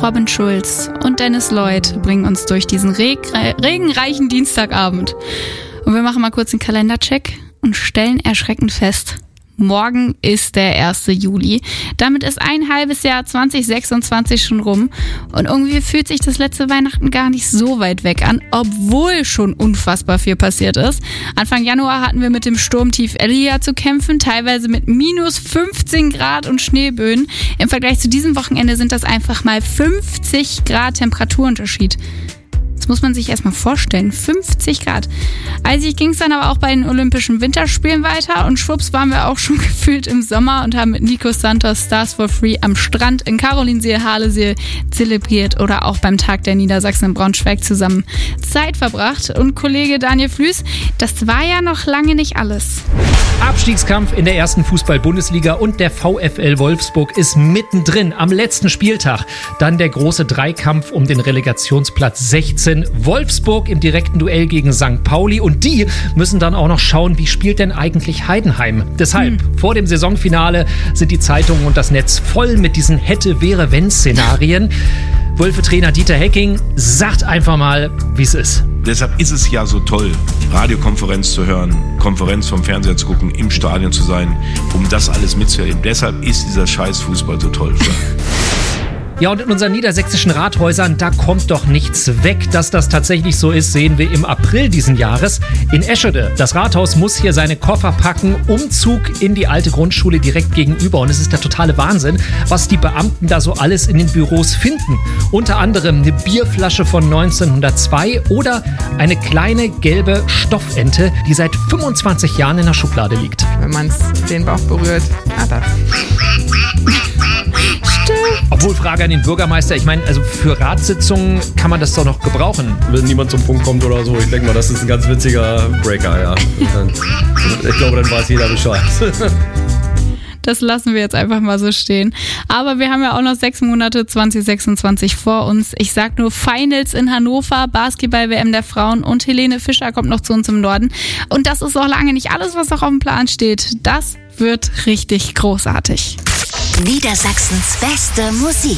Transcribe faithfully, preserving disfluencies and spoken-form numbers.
Robin Schulz und Dennis Lloyd bringen uns durch diesen reg- regenreichen Dienstagabend. Und wir machen mal kurz einen Kalendercheck und stellen erschreckend fest: Morgen ist der erste Juli. Damit ist ein halbes Jahr zwanzig sechsundzwanzig schon rum. Und irgendwie fühlt sich das letzte Weihnachten gar nicht so weit weg an, obwohl schon unfassbar viel passiert ist. Anfang Januar hatten wir mit dem Sturmtief Elia zu kämpfen, teilweise mit minus fünfzehn Grad und Schneeböen. Im Vergleich zu diesem Wochenende sind das einfach mal fünfzig Grad Temperaturunterschied. Das muss man sich erstmal vorstellen. fünfzig Grad. Eisig ging es dann aber auch bei den Olympischen Winterspielen weiter und schwupps waren wir auch schon gefühlt im Sommer und haben mit Nico Santos Stars for Free am Strand in Karolinssee, Halesee zelebriert oder auch beim Tag der Niedersachsen in Braunschweig zusammen Zeit verbracht. Und Kollege Daniel Flüß, das war ja noch lange nicht alles. Abstiegskampf in der ersten Fußball-Bundesliga und der VfL Wolfsburg ist mittendrin am letzten Spieltag. Dann der große Dreikampf um den Relegationsplatz sechzehn. Wolfsburg im direkten Duell gegen Sankt Pauli und die müssen dann auch noch schauen, wie spielt denn eigentlich Heidenheim. Deshalb, hm. vor dem Saisonfinale sind die Zeitungen und das Netz voll mit diesen Hätte-Wäre-Wenn-Szenarien. Wölfe-Trainer Dieter Hecking sagt einfach mal, wie es ist. Deshalb ist es ja so toll, Radiokonferenz zu hören, Konferenz vom Fernseher zu gucken, im Stadion zu sein, um das alles mitzuerleben. Deshalb ist dieser scheiß Fußball so toll. Ja, und in unseren niedersächsischen Rathäusern, da kommt doch nichts weg. Dass das tatsächlich so ist, sehen wir im April diesen Jahres in Eschede. Das Rathaus muss hier seine Koffer packen. Umzug in die alte Grundschule direkt gegenüber. Und es ist der totale Wahnsinn, was die Beamten da so alles in den Büros finden. Unter anderem eine Bierflasche von neunzehnhundertzwei oder eine kleine gelbe Stoffente, die seit fünfundzwanzig Jahren in der Schublade liegt. Wenn man den Bauch berührt, ah, das... Obwohl, Frage an den Bürgermeister, ich meine, also für Ratssitzungen kann man das doch noch gebrauchen. Wenn niemand zum Punkt kommt oder so, ich denke mal, das ist ein ganz witziger Breaker, ja. Ich glaube, dann weiß jeder Bescheid. Das lassen wir jetzt einfach mal so stehen. Aber wir haben ja auch noch sechs Monate zwanzig sechsundzwanzig vor uns. Ich sag nur Finals in Hannover, Basketball-W M der Frauen und Helene Fischer kommt noch zu uns im Norden. Und das ist auch lange nicht alles, was noch auf dem Plan steht. Das wird richtig großartig. Niedersachsens beste Musik.